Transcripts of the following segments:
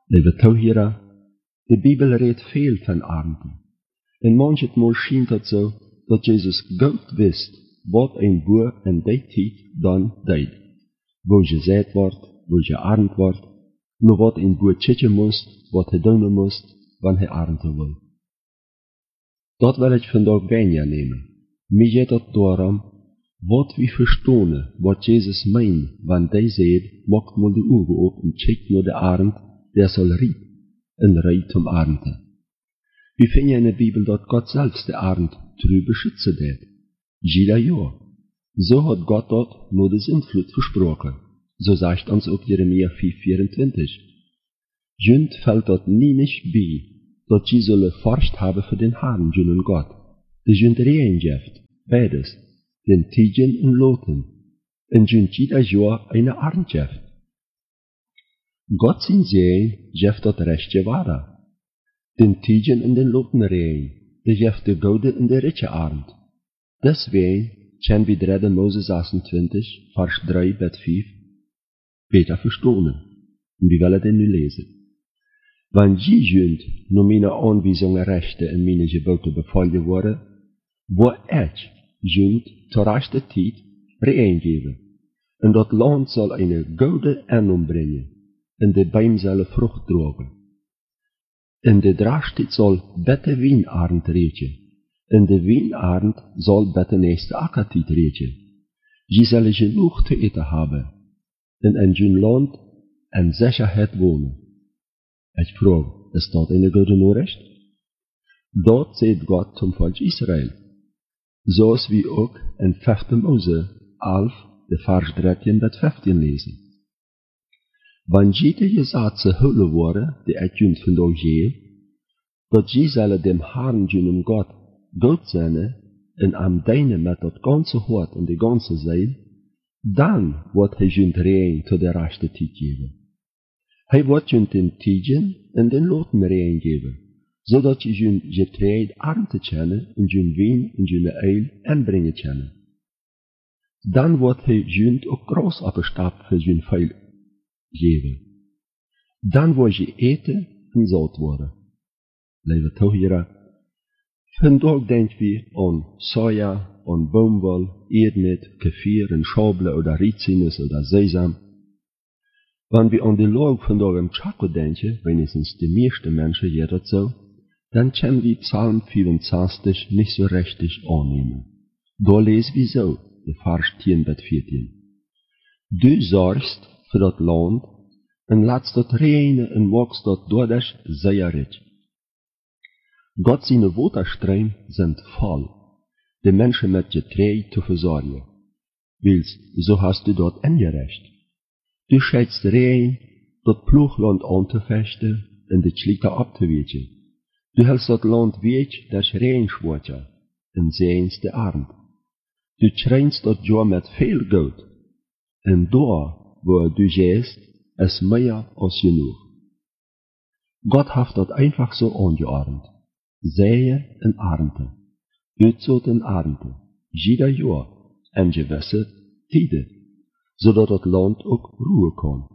Lieve toeheren, de Bibel redt veel van armte. En manchmal schijnt het zo dat Jezus goed wist wat een boer in die tijd dan deed. Wo je zet wordt, wo je arm wordt, nur wat een boer tjekken moest, wat hij doen moest, wanneer hij armte wil. Dat wil ik vandaag weniger nemen. Mij gaat het daarom, wat we verstaan, wat Jezus meint, wanneer hij zegt, maakt mal de ogen op en kijkt naar de arend, der zal riet, en rijdt om armte. We vinden in de Bibel dat God zelfs de arend terug beschützen deed. Jeder jaar. So hat Gott dort nur des Sintflut versprochen. So sagt uns auch Jeremia 4,24. Jünd fällt dort nie nicht bei, dat je zullen Furcht haben für den Herrn, jünnen Gott. De jünd reen jeft, beides, den Tigen und Loten. En jünd jeder Jahr eine Arnd jeft. Gott sin Sehen jeft dat rechtje wara. Den Tigen und den Loten reen, de jeft de Goude und de Ritje Arnd. Deswegen kennen wir 3. Mose 26, Vers 3 bis 5, beter verstonen. Und wir wollen den nu lesen. Wenn je jünd nur meine Anweisungen, Rechte und meine Gebote befolgen worden, wo ich jünd zur rechten Zeit reingeben. Und das Land soll eine gute Ernte bringen, und die Bäume sollen Frucht tragen. Und die Drastzeit soll bette Weinarend riechen. En de wijnarend zal bij de nächste Ackertijd rechen. Je zal genoeg te eten hebben, en in je land en zekerheid wonen. Ik vraag, is dat een goede Nachricht? Dat zegt God zum Volk Israël. Zoals we ook in 5. Mose 11, de vers 13 tot 15 lezen. Wanneer je zaadse hullen worden, die ik je vandaag geef, dat je zal dem Herrn je God Gott seine, en am deine met dat ganze Hort en de ganze Seil, dan wordt hij jünd rein tot de rechte tijd geven. Hij wordt jünd den Tigen en den Loten rein geven, zodat je jünd je treid arm te kennen en jünd wien en jünd eil aanbrengen kennen. Dan wordt hij jünd ook groß opgestap voor jünd veil geven. Dan wordt je eten en zout worden. Lieve toeheren, vandaag denken we aan soja, aan boomwol, eerdmet, kefir en schable oder rizinus oder sesam. Wenn wir an die Lage vandaag im Choco denken, wenigstens die meisten Menschen geht das so, dann können wir Psalm 24 nicht so richtig annehmen. Da lesen wir so, der Vers 10 bis 14. Du sorgst für das Land und lässt das reine und machst das dadurch sehr reich. Gott seine Wasserströme sind voll, die Menschen mit Getreide zu versorgen. Willst, so hast du dort angerecht. Du schätzt rein, das Pflugland anzufechten und die Schlitter abzuwischen. Du hältst das Land weg durch Reinschwatter und sehnst die Arm. Du tränst das Jahr mit viel Geld. Und da, wo du gehst, ist mehr als genug. Gott hat das einfach so angeordnet. Säen en armte, uitzoot en armte, jeder Jahr, en gewisse tijden, zodat het land ook ruhen kon.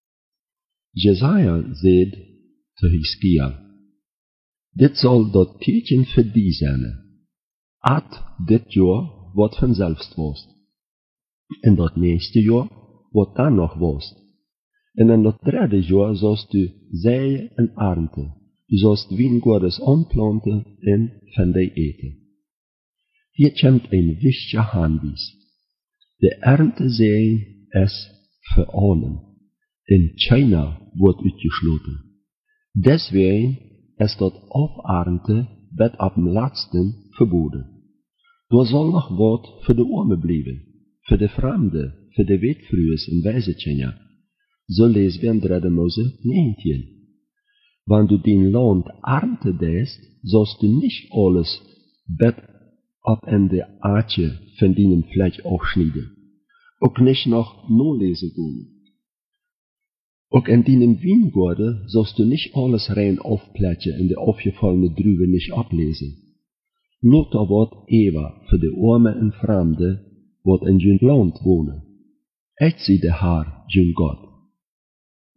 Jesaja zei te Hiskia, dit zal dat teken voor die zijn, at dit jaar wat vanzelfs was, en dat nächste jaar wat dan nog was, en in dat 3e jaar zalst du säen en armte. Du sollst Wijngaarden aanplanten en van die eten. Hier komt een wichtiger aanwijs. De Ernte zijn is voor allen. In China wordt uitgesloten. Deswegen is dat Aufernte bet ab dem laatsten verboden. Er soll noch wat voor de Armen blijven, voor de Fremden, voor de Wetfrues en Wijzetjener. So lesen wir in 3. Mose 19. Wenn du dein Land ernte deest, sollst du nicht alles bet ab in der Aatje von deinem Fleisch aufschneiden. Auch nicht noch nachlesen gehen. Auch in deinem Weingarten sollst du nicht alles rein aufplätschen und die aufgefallene Drübe nicht ablesen. Nur da wird Eva für die Arme und Fremde, wat in dein Land wohnen. Ich sehe der Herr, dein Gott.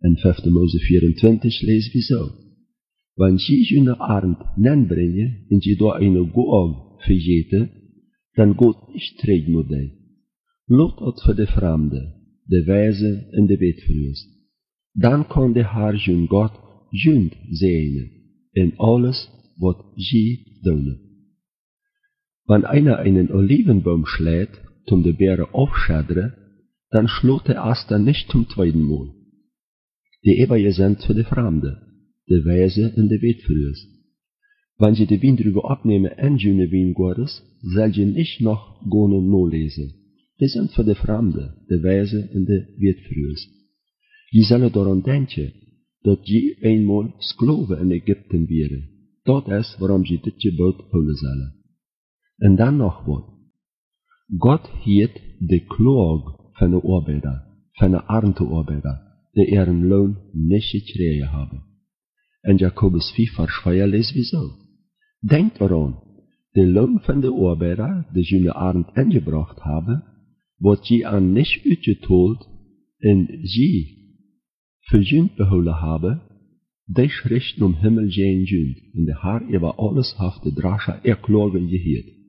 In 5 Mose 24 lezen we zo. Want je jene arend nanbrengen en je door een goog vergeten, dan God niet treed moet hij. Lot het voor de vreemde, de wijze en de wetverlust. Dan kan de haar jun God jund zijn in alles wat je doen. Wanneer einer einen Olivenbaum schlägt, um de Beere aufschädere, dann schlägt er erst dann nicht zum zweiten Mal. Die Eber sind für die Fremde, de wijze en de wetverlust. Wenn je de Wien drüber abnehmen en jene Wien Gottes, soll je nicht noch gonen no lesen. Die sind für de Fremde, de wijze en de wetverlust. Je zullen daran denken, dat je eenmaal Sklave in Ägypten wäre. Dat is waarom je dit gebod houden zullen. En dan nog wat. God heeft de klaag van de arbeider, van de arme arbeider, die ihren loon niet gekregen hebben. In Jakobus 4 vers 2 lezen we zo. Denk eraan, de loon van de arbeider, die jene arend ingebracht hebben, wordt je aan niet uitgetold en je verjunt behouden hebben, dich richten Himmel geen junt, en de Haar über alles haft de drascha erklagen geheerd.